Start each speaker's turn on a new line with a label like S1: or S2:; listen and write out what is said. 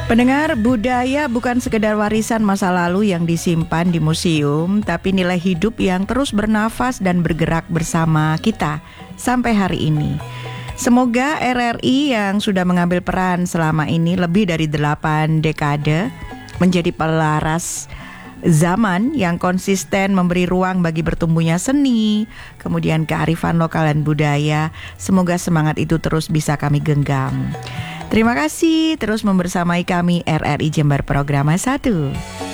S1: Pendengar, budaya bukan sekedar warisan masa lalu yang disimpan di museum, tapi nilai hidup yang terus bernafas dan bergerak bersama kita sampai hari ini. Semoga RRI yang sudah mengambil peran selama ini lebih dari 8 dekade menjadi pelaras zaman yang konsisten memberi ruang bagi bertumbuhnya seni, kemudian kearifan lokal dan budaya. Semoga semangat itu terus bisa kami genggam. Terima kasih terus membersamai kami RRI Jember Programa 1.